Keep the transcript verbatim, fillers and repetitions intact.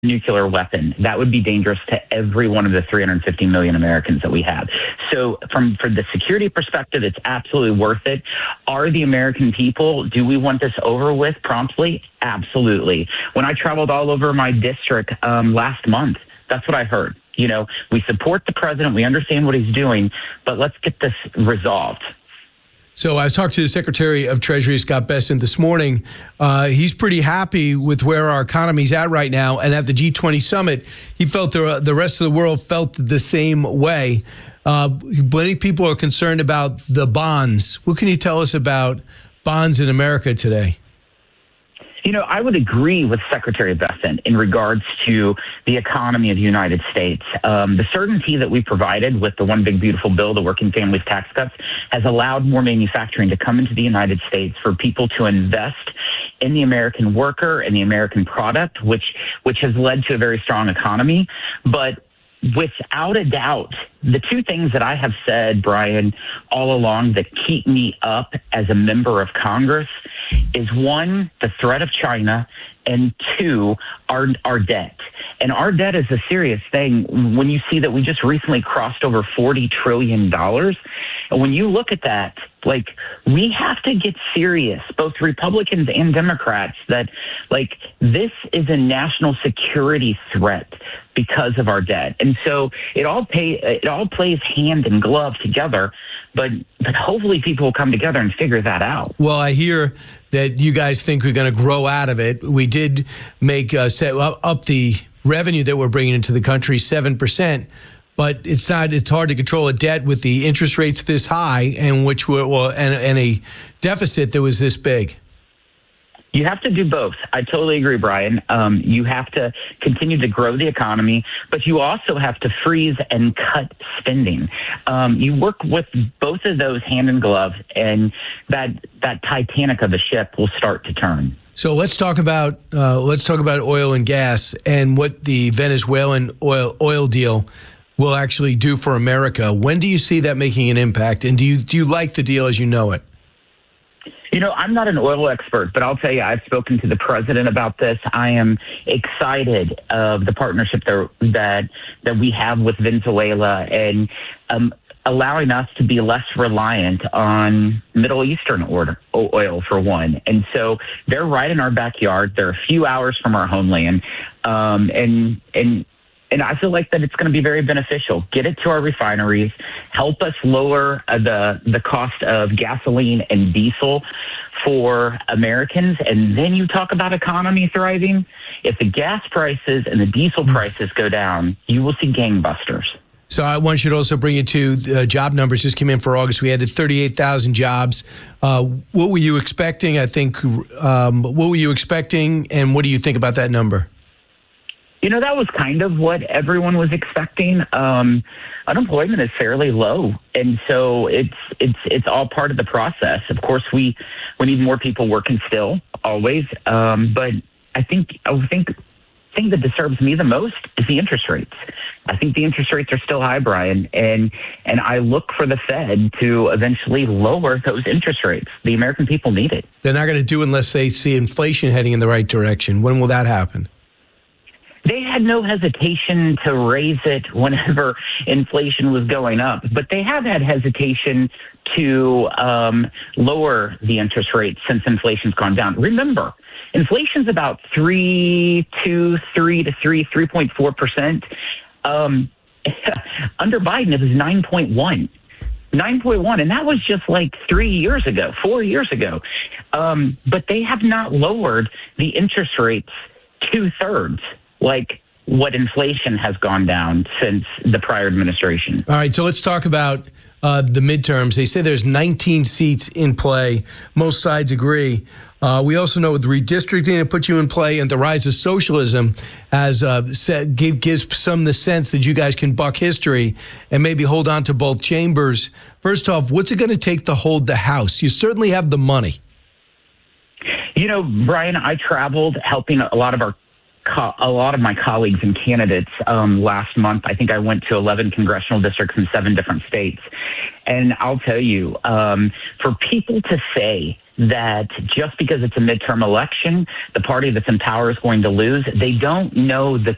nuclear weapon, that would be dangerous to every one of the three hundred fifty million Americans that we have. So from for the security perspective, it's absolutely worth it. Are the American people, do we want this over with promptly? Absolutely. When I traveled all over my district um, last month, that's what I heard. You know, we support the president, we understand what he's doing, but let's get this resolved. So I was talking to the Secretary of Treasury, Scott Bessent, this morning. Uh, he's pretty happy with where our economy's at right now. And at the G twenty summit, he felt the, the rest of the world felt the same way. Uh, many people are concerned about the bonds. What can you tell us about bonds in America today? You know, I would agree with Secretary Bessent in regards to the economy of the United States. Um, the certainty that we provided with the One Big Beautiful Bill, the Working Families Tax Cuts, has allowed more manufacturing to come into the United States for people to invest in the American worker and the American product, which which has led to a very strong economy. But without a doubt, the two things that I have said, Brian, all along that keep me up as a member of Congress is one, the threat of China, and two, our our debt. And our debt is a serious thing when you see that we just recently crossed over forty trillion dollars. And when you look at that, like, we have to get serious, both Republicans and Democrats, that, like, this is a national security threat because of our debt. And so it all pay, it all plays hand in glove together, but, but hopefully people will come together and figure that out. Well, I hear that you guys think we're going to grow out of it. We did make uh, set up the revenue that we're bringing into the country seven percent. But it's not. It's hard to control a debt with the interest rates this high, and which were well, and, and a deficit that was this big. You have to do both. I totally agree, Brian. Um, you have to continue to grow the economy, but you also have to freeze and cut spending. Um, you work with both of those hand in glove, and that that Titanic of a ship will start to turn. So let's talk about uh, let's talk about oil and gas and what the Venezuelan oil oil deal will actually do for America. When do you see that making an impact? And do you do you like the deal as you know it? You know, I'm not an oil expert, but I'll tell you, I've spoken to the president about this. I am excited of the partnership that that, that we have with Venezuela and um, allowing us to be less reliant on Middle Eastern order, oil, for one. And so they're right in our backyard. They're a few hours from our homeland. Um, and and And I feel like that it's going to be very beneficial. Get it to our refineries, help us lower uh, the the cost of gasoline and diesel for Americans. And then you talk about economy thriving. If the gas prices and the diesel prices go down, you will see gangbusters. So I want you to also bring it to the job numbers just came in for August. We added thirty-eight thousand jobs. Uh, what were you expecting? I think, um, what were you expecting? And what do you think about that number? You know, that was kind of what everyone was expecting. Um, unemployment is fairly low, and so it's it's it's all part of the process. Of course, we we need more people working still, always. Um, but I think I think thing that disturbs me the most is the interest rates. I think the interest rates are still high, Brian, and and I look for the Fed to eventually lower those interest rates. The American people need it. They're not going to do unless they see inflation heading in the right direction. When will that happen? They had no hesitation to raise it whenever inflation was going up, but they have had hesitation to um, lower the interest rate since inflation's gone down. Remember, inflation's about three, two, three to three, three point four percent. Um, under Biden, it was nine point one. nine point one, and that was just like three years ago, four years ago. Um, but they have not lowered the interest rates two thirds. Like what inflation has gone down since the prior administration. All right, so let's talk about uh, the midterms. They say there's nineteen seats in play. Most sides agree. Uh, we also know the redistricting that put you in play and the rise of socialism has uh, said, gave, gives some the sense that you guys can buck history and maybe hold on to both chambers. First off, what's it going to take to hold the House? You certainly have the money. You know, Brian, I traveled helping a lot of our a lot of my colleagues and candidates um, last month. I think I went to eleven congressional districts in seven different states. And I'll tell you, um, for people to say that just because it's a midterm election, the party that's in power is going to lose, they don't know the